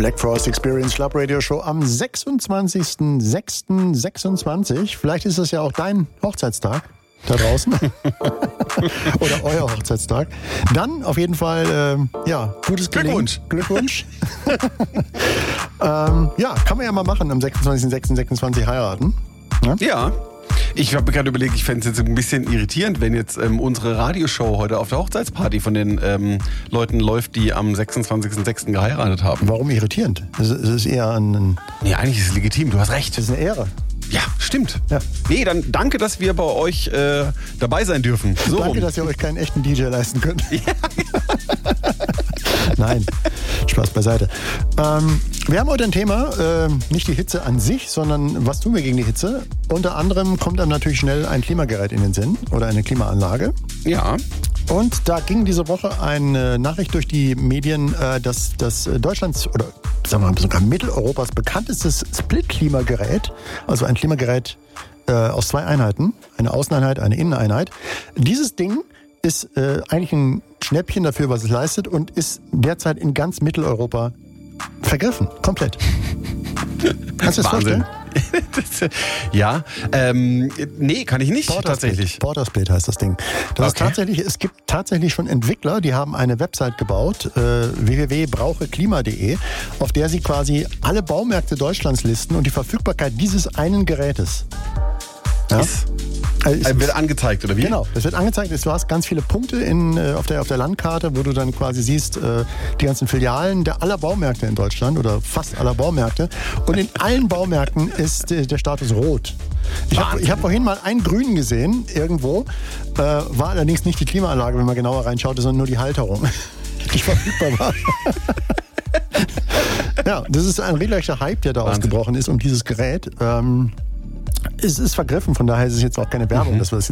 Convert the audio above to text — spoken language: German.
Black Frost Experience Club Radio Show am 26.06.26. Vielleicht ist das ja auch dein Hochzeitstag da draußen. Oder euer Hochzeitstag. Dann auf jeden Fall, gutes Gelingen. Glückwunsch. Kann man ja mal machen, am 26.06.26 heiraten. Ja. Ich habe mir gerade überlegt, ich fände es jetzt ein bisschen irritierend, wenn jetzt unsere Radioshow heute auf der Hochzeitsparty von den Leuten läuft, die am 26.06. geheiratet haben. Warum irritierend? Es ist eher ein... Nee, eigentlich ist es legitim, du hast recht. Das ist eine Ehre. Ja, stimmt. Ja. Nee, dann danke, dass wir bei euch dabei sein dürfen. So danke, dass ihr euch keinen echten DJ leisten könnt. Ja. Nein, Spaß beiseite. Wir haben heute ein Thema, nicht die Hitze an sich, sondern was tun wir gegen die Hitze? Unter anderem kommt einem natürlich schnell ein Klimagerät in den Sinn oder eine Klimaanlage. Ja. Und da ging diese Woche eine Nachricht durch die Medien, dass Deutschlands oder sagen wir mal sogar Mitteleuropas bekanntestes Split-Klimagerät, also ein Klimagerät aus zwei Einheiten, eine Außeneinheit, eine Inneneinheit. Dieses Ding ist eigentlich ein Schnäppchen dafür, was es leistet und ist derzeit in ganz Mitteleuropa vergriffen. Komplett. Kannst du das vorstellen? Ja, nee, kann ich nicht tatsächlich. Portersplit heißt das Ding. Es gibt tatsächlich schon Entwickler, die haben eine Website gebaut, www.braucheklima.de, auf der sie quasi alle Baumärkte Deutschlands listen und die Verfügbarkeit dieses einen Gerätes. Ja? Wird angezeigt, oder wie? Genau, das wird angezeigt. Du hast ganz viele Punkte auf der Landkarte, wo du dann quasi siehst, die ganzen Filialen aller Baumärkte in Deutschland oder fast aller Baumärkte. Und in allen Baumärkten ist der Status rot. Ich hab vorhin mal einen grünen gesehen, irgendwo. War allerdings nicht die Klimaanlage, wenn man genauer reinschaut, sondern nur die Halterung, die verfügbar war. Ja, das ist ein regelrechter Hype, der da ausgebrochen ist um dieses Gerät. Es ist vergriffen, von daher ist es jetzt auch keine Werbung, dass wir es